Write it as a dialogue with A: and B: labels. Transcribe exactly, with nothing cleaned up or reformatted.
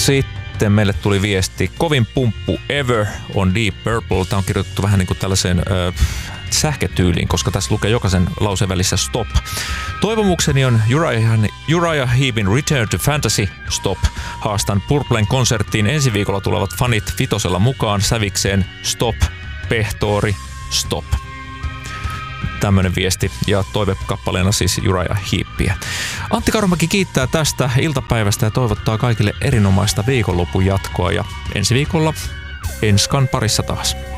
A: Sitten meille tuli viesti, kovin pumppu ever on Deep Purple. Tämä on kirjoitettu vähän niin kuin tällaiseen äh, sähkötyyliin, koska tässä lukee jokaisen lauseen välissä stop. Toivomukseni on Uriah, Uriah Heepin Return to Fantasy, stop. Haastan Purplen konserttiin ensi viikolla tulevat fanit vitosella mukaan sävikseen stop, pehtoori, stop. Tämmönen viesti ja toivekappaleena siis Uriah Heepiä. Antti Karomäki kiittää tästä iltapäivästä ja toivottaa kaikille erinomaista viikonlopun jatkoa ja ensi viikolla Enskan parissa taas.